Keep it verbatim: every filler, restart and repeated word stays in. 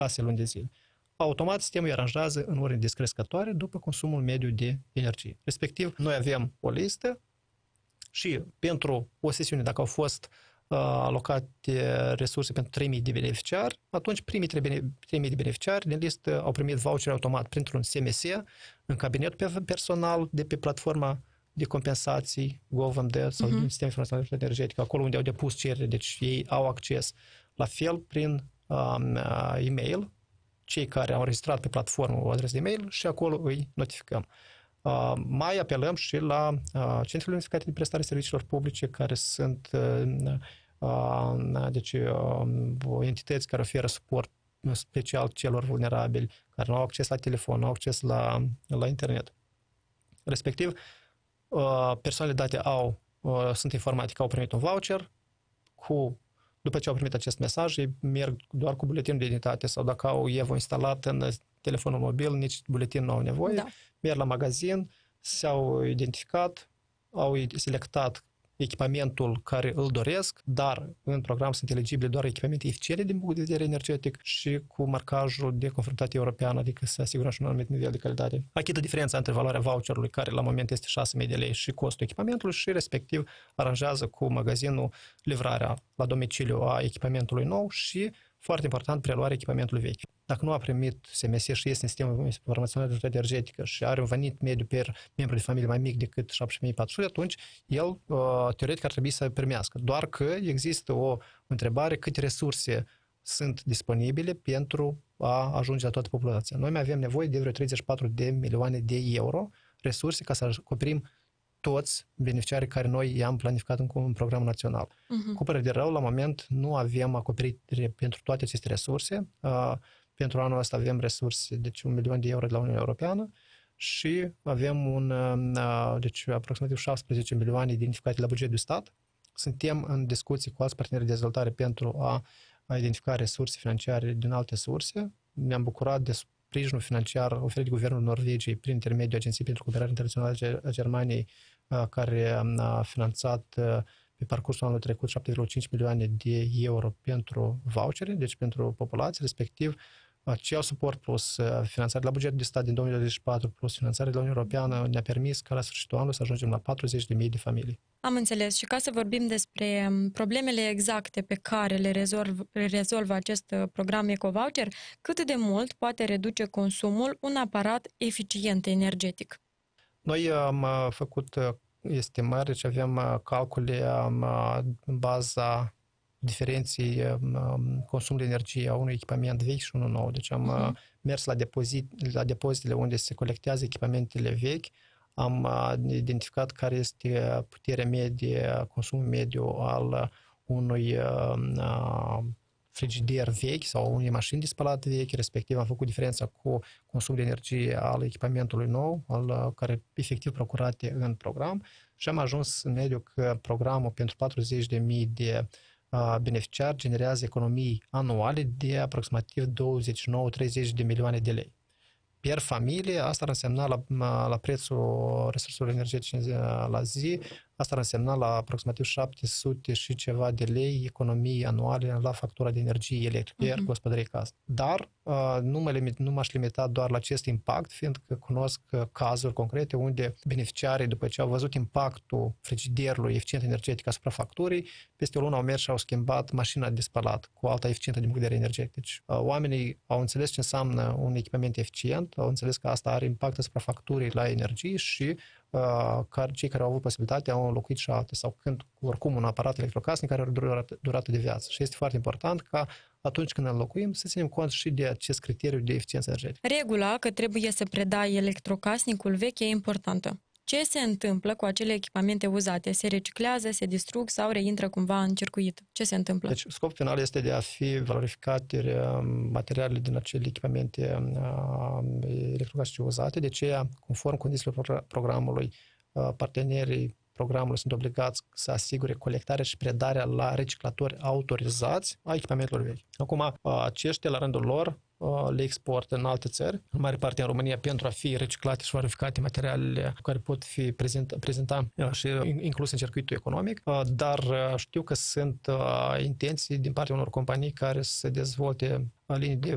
șase luni de zile. Automat, sistemul îi aranjează în ordine descrescătoare după consumul mediu de energie. Respectiv, noi avem o listă și pentru o sesiune, dacă au fost uh, alocate resurse pentru trei mii de beneficiari, atunci primii trei mii de beneficiari din listă au primit voucher automat printr-un S M S în cabinetul personal de pe platforma de compensații GovMD sau uh-huh. din Sistemul Informațional Energetic, acolo unde au depus cerere, deci ei au acces. La fel, prin um, e-mail, cei care au înregistrat pe platformă o adresă de e-mail și acolo îi notificăm. Uh, mai apelăm și la uh, centrele unificate de prestare serviciilor publice, care sunt uh, uh, deci, uh, entități care oferă suport special celor vulnerabili, care nu au acces la telefon, nu au acces la, la internet. Respectiv, uh, persoanele date au, uh, sunt informate că au primit un voucher, cu, după ce au primit acest mesaj, ei merg doar cu buletinul de identitate sau dacă au E V O instalat în telefonul mobil, nici buletin nu au nevoie, da. Merg la magazin, s-au identificat, au selectat echipamentul care îl doresc, dar în program sunt eligibile doar echipamente eficiente din punct de vedere energetic și cu marcajul de conformitate europeană, adică să asigurăm și un anumit nivel de calitate. Achită diferența între valoarea voucherului, care la moment este șase mii de lei, și costul echipamentului și respectiv aranjează cu magazinul livrarea la domiciliu a echipamentului nou și, foarte important, preluarea echipamentului vechi. Dacă nu a primit S M S și este în sistemul informațional energetică și are un venit mediu per membru de familie mai mic decât șaptesprezece mii patru sute, atunci el, teoretic, ar trebui să primească. Doar că există o întrebare câte resurse sunt disponibile pentru a ajunge la toată populația. Noi mai avem nevoie de vreo treizeci și patru de milioane de euro resurse ca să acoperim toți beneficiarii care noi i-am planificat în un program național. Uh-huh. Cu părere de rău, la moment nu avem acoperire pentru toate aceste resurse. Uh, pentru anul ăsta avem resurse, deci un milion de euro de la Uniunea Europeană și avem un, uh, deci aproximativ șaptesprezece milioane identificate la bugetul de stat. Suntem în discuții cu alți parteneri de dezvoltare pentru a, a identifica resurse financiare din alte surse. Ne-am bucurat de sprijinul financiar oferit de Guvernul Norvegiei prin intermediul Agenției pentru Cooperare Internațională a Germaniei, care a finanțat pe parcursul anului trecut șapte virgulă cinci milioane de euro pentru vouchere, deci pentru populație, respectiv acel suport plus finanțare la bugetul de stat din două mii douăzeci și patru plus finanțare de la Uniunea Europeană ne-a permis ca la sfârșitul anului să ajungem la patruzeci de mii de familii. Am înțeles. Și ca să vorbim despre problemele exacte pe care le rezolv, rezolvă acest program EcoVoucher, cât de mult poate reduce consumul un aparat eficient energetic? Noi am făcut estimări, deci avem calcule în baza diferenței consumului de energie a unui echipament vechi și unul nou. Deci am uh-huh. mers la, depozit, la depozitele unde se colectează echipamentele vechi, am identificat care este puterea medie, consumul mediu al unui uh, frigider vechi sau unei mașini de spălat vechi, respectiv am făcut diferența cu consumul de energie al echipamentului nou, al care efectiv procurate în program și am ajuns în mediu că programul pentru patruzeci de mii de beneficiari generează economii anuale de aproximativ douăzeci și nouă treizeci de milioane de lei. Per familie, asta ar însemna la, la prețul resurselor energetice la zi, asta ar însemna la aproximativ șapte sute și ceva de lei economii anuale la factura de energie electrică per uh-huh. gospodărie casă. Dar uh, nu, mă limit, nu m-aș limita doar la acest impact, fiindcă cunosc cazuri concrete unde beneficiarii, după ce au văzut impactul frigiderului eficient energetic asupra facturii, peste o lună au mers și au schimbat mașina de spălat cu alta eficientă din punct de vedere energetic. Deci, uh, oamenii au înțeles ce înseamnă un echipament eficient, au înțeles că asta are impact asupra facturii la energie și uh, care, cei care au avut posibilitatea au înlocuit și alte, sau când oricum un aparat electrocasnic care are o durată, durată de viață. Și este foarte important ca atunci când îl înlocuim să ținem cont și de acest criteriu de eficiență energetică. Regula că trebuie să predai electrocasnicul vechi e importantă. Ce se întâmplă cu acele echipamente uzate? Se reciclează, se distrug sau reintră cumva în circuit? Ce se întâmplă? Deci, scopul final este de a fi valorificate materialele din acele echipamente electrocasnice uzate. De aceea, conform condițiilor programului, partenerii programului sunt obligați să asigure colectarea și predarea la reciclatori autorizați a echipamentelor vechi. Acum, aceștia, la rândul lor, le exportă în alte țări, în mare parte în România, pentru a fi reciclate și valorificate materialele care pot fi prezenta, prezenta și incluse în circuitul economic, dar știu că sunt intenții din partea unor companii care să dezvolte linii de